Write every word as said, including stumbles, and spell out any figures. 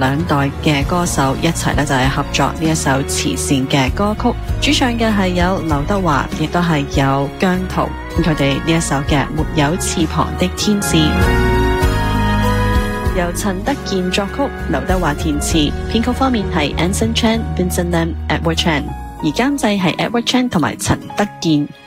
兩代嘅歌手一齊咧就係合作呢一首慈善嘅歌曲，主唱嘅係有劉德華，亦都係有姜濤，佢哋呢一首嘅沒有翅膀的天使，由陳德健作曲，劉德華填詞，編曲方面係 Anson Chan、Vincent Lam、Edward Chan， 而監製係 Edward Chan 同埋陳德健。